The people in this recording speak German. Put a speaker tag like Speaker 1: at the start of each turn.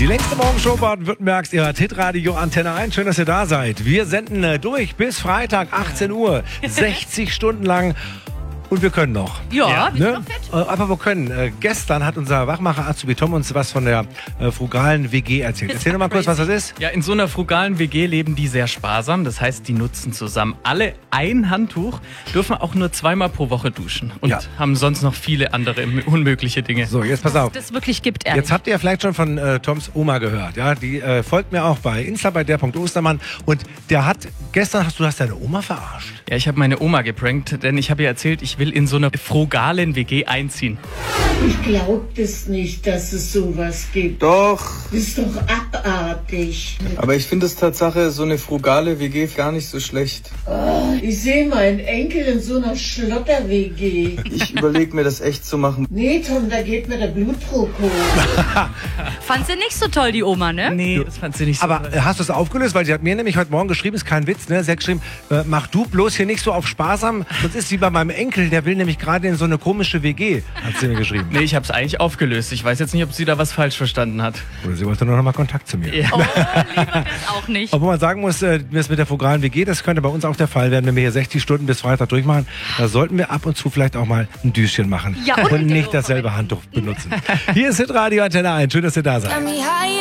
Speaker 1: Die längste Morgenshow Baden-Württembergs, ihr hört Hitradio Antenne 1. Schön, dass ihr da seid. Wir senden durch bis Freitag 18 Uhr, 60 Stunden lang. Und wir können noch.
Speaker 2: Ja, wir sind noch fit.
Speaker 1: Aber wir können. Gestern hat unser Wachmacher Azubi Tom uns was von der frugalen WG erzählt. Erzähl doch mal kurz, was das ist.
Speaker 3: Ja, in so einer frugalen WG leben die sehr sparsam. Das heißt, die nutzen zusammen alle ein Handtuch, dürfen auch nur zweimal pro Woche duschen und haben sonst noch viele andere unmögliche Dinge.
Speaker 1: So, jetzt pass auf.
Speaker 2: Das wirklich gibt, ehrlich.
Speaker 1: Jetzt habt ihr vielleicht schon von Toms Oma gehört. Ja, die folgt mir auch bei Insta, bei der.Ostermann. Und der hat, gestern du hast deine Oma verarscht.
Speaker 3: Ja, ich habe meine Oma geprankt, denn ich habe ihr erzählt, ich will in so einer frugalen WG einziehen.
Speaker 4: Ich glaube das nicht, dass es sowas gibt.
Speaker 5: Doch.
Speaker 4: Das ist doch abartig.
Speaker 5: Aber ich finde es Tatsache, so eine frugale WG gar nicht so schlecht.
Speaker 4: Oh, ich sehe meinen Enkel in so einer Schlotter-WG.
Speaker 5: Ich überlege mir das echt zu machen.
Speaker 4: Nee, Tom, da geht mir der Blutdruck hoch.
Speaker 2: Fand sie nicht so toll, die Oma, ne?
Speaker 3: Nee, das fand sie nicht so.
Speaker 1: Aber hast du es aufgelöst? Weil sie hat mir nämlich heute Morgen geschrieben, ist kein Witz, ne? Sie hat geschrieben, mach du bloß hier nicht so auf sparsam, sonst ist sie bei meinem Enkel, der will nämlich gerade in so eine komische WG, hat sie mir geschrieben.
Speaker 3: Nee, ich habe es eigentlich aufgelöst. Ich weiß jetzt nicht, ob sie da was falsch verstanden hat.
Speaker 1: Oder sie wollte nur noch mal Kontakt zu mir.
Speaker 3: Ja.
Speaker 2: Oh, lieber das auch nicht.
Speaker 1: Obwohl man sagen muss, das mit der frugalen WG, das könnte bei uns auch der Fall werden, wenn wir hier 60 Stunden bis Freitag durchmachen. Da sollten wir ab und zu vielleicht auch mal ein Düschen machen.
Speaker 2: Ja,
Speaker 1: und nicht dasselbe Handtuch benutzen. Hier ist Hitradio Antenne 1. Schön, dass ihr da seid.